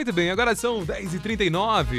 Muito bem, agora são 10h39.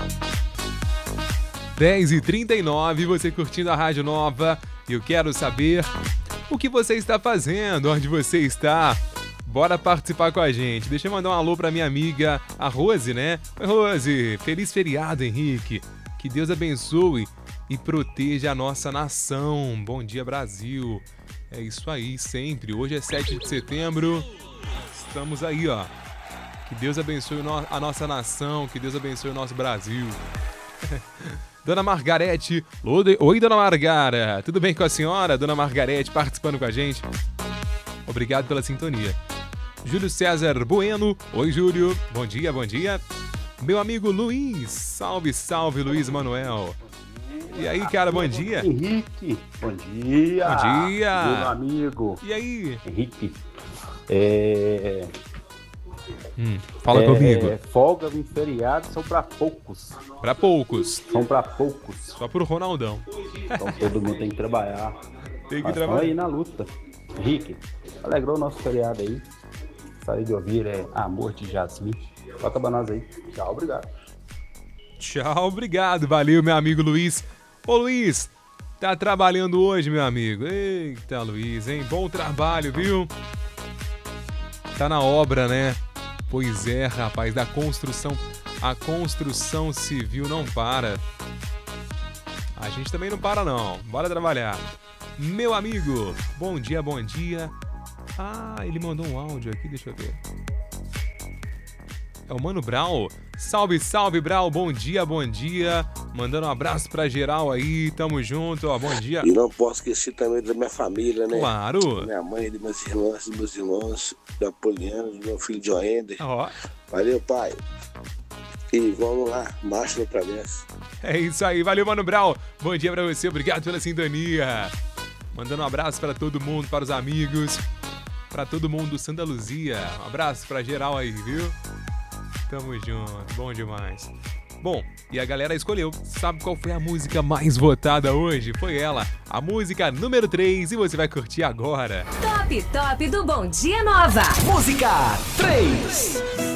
10h39, você curtindo a Rádio Nova. E eu quero saber o que você está fazendo, onde você está. Bora participar com a gente. Deixa eu mandar um alô pra minha amiga, a Rose, né? Oi, Rose. Feliz feriado, Henrique. Que Deus abençoe e proteja a nossa nação. Bom dia, Brasil. É isso aí, sempre. Hoje é 7 de setembro. Estamos aí, ó. Que Deus abençoe a nossa nação. Que Deus abençoe o nosso Brasil. Dona Margarete. Oi, Dona Margara. Tudo bem com a senhora? Dona Margarete participando com a gente. Obrigado pela sintonia. Júlio César Bueno. Oi, Júlio. Bom dia, bom dia. Meu amigo Luiz. Salve, salve, Luiz Manuel. E aí, cara, bom dia. Henrique, bom dia. Bom dia. Meu amigo. E aí? Henrique, fala comigo. Folga em feriado são pra poucos. Pra poucos. São pra poucos. Só pro Ronaldão. Então todo mundo tem que trabalhar. Tem que Nós trabalhar. estamos aí na luta. Henrique, alegrou o nosso feriado aí. Saí de ouvir Amor de Jasmine. Toca pra nós aí. Tchau, obrigado. Tchau, obrigado. Valeu, meu amigo Luiz. Ô, Luiz, tá trabalhando hoje, meu amigo? Eita, Luiz, hein? Bom trabalho, viu? Tá na obra, né? Pois é, rapaz, da construção. A construção civil não para. A gente também não para, não. Bora trabalhar. Meu amigo, bom dia, bom dia. Ah, ele mandou um áudio aqui, deixa eu ver. É o Mano Brau. Salve, salve, Brau. Bom dia, bom dia. Mandando um abraço pra geral aí. Tamo junto, ó. Bom dia. E não posso esquecer também da minha família, né? Claro. Minha mãe, de meus irmãos, do Apoliano, do meu filho Joender. Ó. Valeu, pai. E vamos lá, marcha no progresso. É isso aí. Valeu, Mano Brau. Bom dia pra você. Obrigado pela sintonia. Mandando um abraço pra todo mundo, para os amigos. Pra todo mundo do Santa Luzia. Um abraço pra geral aí, viu? Tamo junto, bom demais. Bom, e a galera escolheu. Sabe qual foi a música mais votada hoje? Foi ela, a música número 3, e você vai curtir agora. Top do Bom Dia Nova. Música 3.